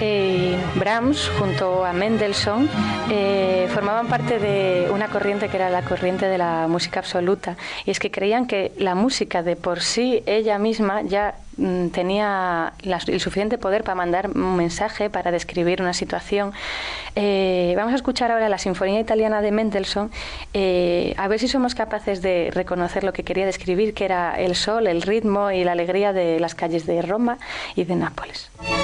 Brahms, junto a Mendelssohn, formaban parte de una corriente que era la corriente de la música absoluta, y es que creían que la música de por sí, ella misma, ya tenía el suficiente poder para mandar un mensaje, para describir una situación. Vamos a escuchar ahora la Sinfonía Italiana de Mendelssohn, a ver si somos capaces de reconocer lo que quería describir, que era el sol, el ritmo y la alegría de las calles de Roma y de Nápoles.